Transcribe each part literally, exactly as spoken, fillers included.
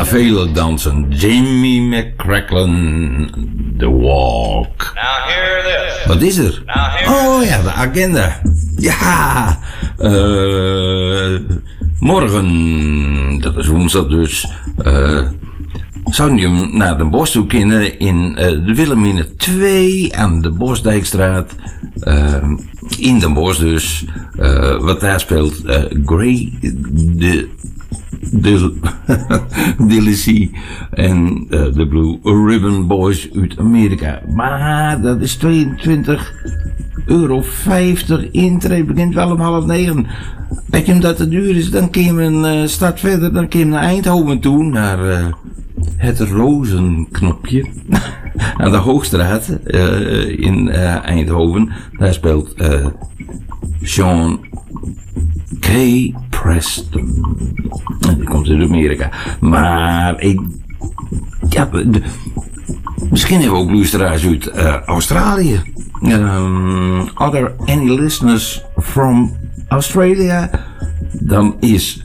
vele dansen. Jimmy McCracken, The Walk. Now hear this. Wat is er? Oh ja, de agenda. Ja, uh, morgen, dat is woensdag dus, uh, zou je naar Den Bosch toe kunnen in uh, de Wilhelmine twee aan de Bosdijkstraat. Uh, in Den Bosch dus. Uh, wat daar speelt uh, Grey de, de Dillesy en uh, de Blue Ribbon Boys uit Amerika. Maar dat is tweeëntwintig euro vijftig intree, begint wel om half negen. Als je hem dat te duur is, dan kun je een uh, stad verder, dan kun je naar Eindhoven toe, naar uh, het Rozenknopje. Aan de Hoogstraat uh, in uh, Eindhoven. Daar speelt uh, Sean K. Preston. Die komt uit Amerika. Maar ik... Ja, de, misschien hebben we ook luisteraars uit uh, Australië. Um, are there any listeners from Australia? Dan is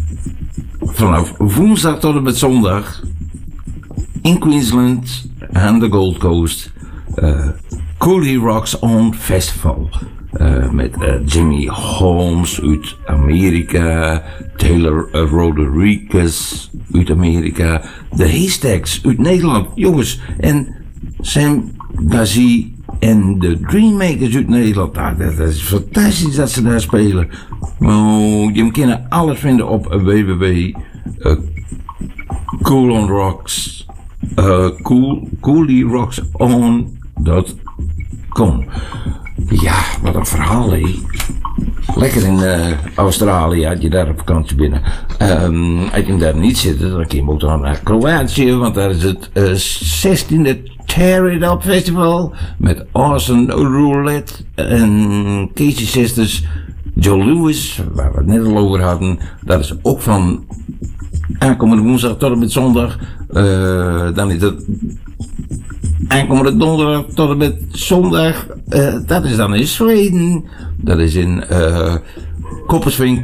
vanaf woensdag tot en met zondag in Queensland en de Gold Coast uh, Cooley Rocks On Festival. Uh, met uh, Jimmy Holmes uit Amerika, Taylor uh, Rodriguez uit Amerika, de Haystacks uit Nederland, jongens, en Sam Gazi en de Dreammakers uit Nederland. Nou, dat is fantastisch dat ze daar spelen. Oh, je kan alles vinden op w w w punt cool on rocks uh, cool, cooley rocks on dot com. Ja, wat een verhaal, hé. Lekker in uh, Australië, had je daar op vakantie binnen. Um, als je hem daar niet zit, dan kun je ook dan naar Kroatië, want daar is het uh, zestiende Tear It Up Festival met Awesome Roulette en Casey Sisters, Joe Lewis, waar we het net al over hadden. Dat is ook van aankomende woensdag tot en met zondag. Uh, dan is het aankomende donderdag tot en met zondag. Uh, dat is dan in Zweden. Dat is in uh, Koppersvink.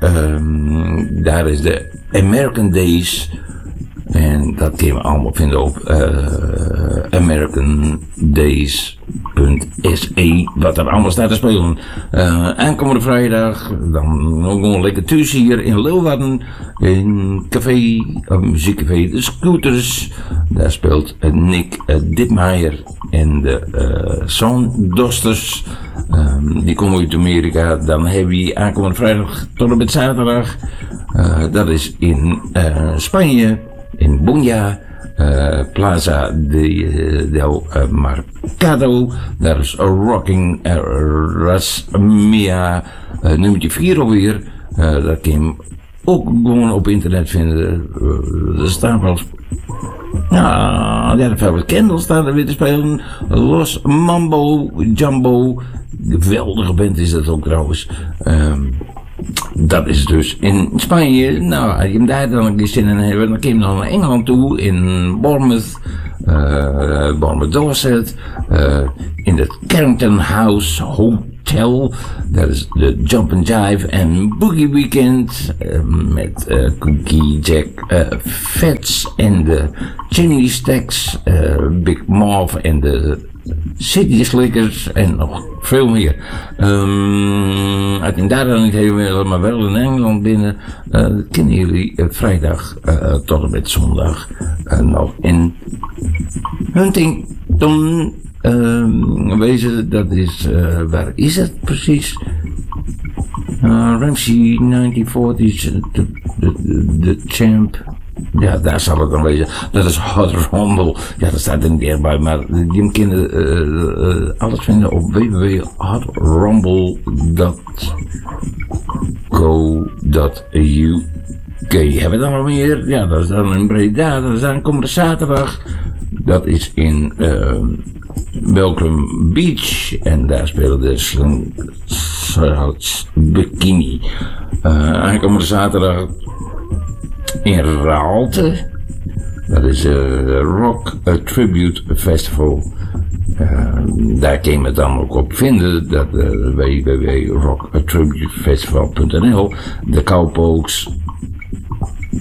Um, daar is de American Days. En dat kun je allemaal vinden op uh, american days punt s e. Wat er allemaal staat te spelen. Uh, aankomende vrijdag. Dan ook nog een lekker thuis hier in Leeuwarden. In café, uh, muziekcafé De Scooters. Daar speelt uh, Nick uh, Ditmaier en de uh, Zondosters. Um, die komen uit Amerika. Dan hebben we aankomende vrijdag tot en met zaterdag. Uh, dat is in uh, Spanje. In Bonja, uh, Plaza de, uh, del uh, Mercado, daar is Rocking uh, Rasmia, uh, nummertje vier alweer. Uh, dat kun je ook gewoon op internet vinden. Uh, er staan wel, nou, ja, veel bekenden staan er weer te spelen. Los Mambo Jumbo, geweldige band is dat ook trouwens. Um, Dat is dus in Spanje. Nou, als je hem daar dan een keer zin in hebt, dan kun je hem dan naar Engeland toe, in Bournemouth, uh, Bournemouth Dorset, uh, in het Carrington House Hotel. Dat is de Jump and Jive en Boogie Weekend, uh, met uh, Cookie Jack uh, Fats en de Chimney Stacks, uh, Big Marv en de City Slickers en nog veel meer. Um, ik denk daar dan niet helemaal, maar wel in Engeland binnen. Uh, kennen jullie uh, vrijdag uh, tot en met zondag uh, nog in Huntington uh, wezen. Dat is, uh, waar is het precies? Uh, Ramsey negentien veertig, de, de, de, de champ. Ja, daar zal het dan wezen. Dat is Hot Rumble. Ja, dat staat er niet echt bij, maar je kunt uh, uh, alles vinden op w w w punt hot rumble punt co punt u k. Hebben we dan nog meer? Ja, dat is dan in Breda. Dat is dan komende zaterdag. Dat is in uh, Welcome Beach. En daar spelen de Slingshot Bikini. Uh, aankomende zaterdag in Raalte. Dat is de uh, Rock uh, Tribute Festival. Uh, daar kun je het dan ook op vinden. Dat uh, w w w punt rock tribute festival punt n l. De Cowpokes.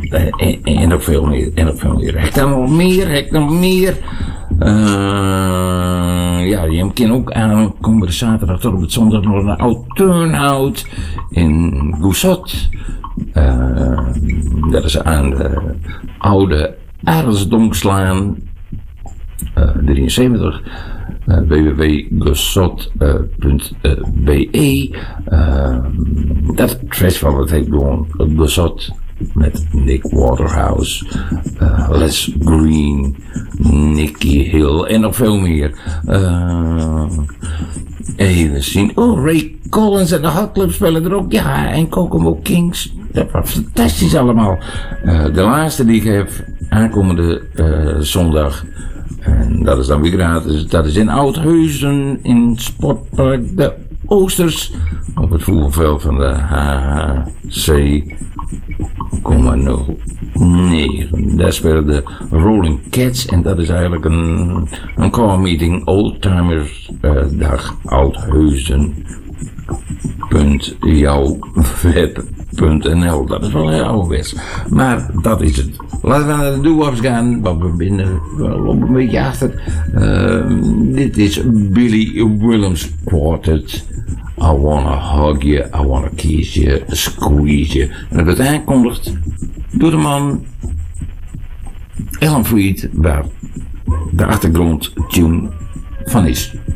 en, en nog veel meer. En nog veel meer. Heb er nog meer? Heb nog meer? Uh, ja, je kan ook aankomende zaterdag tot op het zondag nog een oud turnhout in Goesot. Uh, dat is aan de oude Arendsdomslaan uh, drieënzeventig. Uh, w w w punt goesot punt b e. Uh, dat festival dat heet gewoon Goesot met Nick Waterhouse, uh, Les Green, Nicky Hill en nog veel meer. Uh, even zien. Oh, Ray Collins en de Hot Club spelen er ook. Ja, en Kokomo Kings. Dat was fantastisch allemaal. Uh, de laatste die ik heb aankomende uh, zondag. En dat is dan weer gratis. Dat is in Oudhuizen in Sportpark de Oosters. Op het voetbalveld van de H H C nul negen. Daar spelen de Rolling Cats. En dat is eigenlijk een, een call meeting. Oldtimers uh, dag Oudhuizen. Punt jouw web punt n l. Dat is wel heel ouderwets. Maar dat is het. Laten we naar de doo-wops gaan. Want we binnen wel op een beetje achter. Uh, dit is Billy Willems Quartet. I wanna hug you, I wanna kiss you, squeeze you. En dat werd aangekondigd door de man Alan Freed, waar de achtergrondtune van is.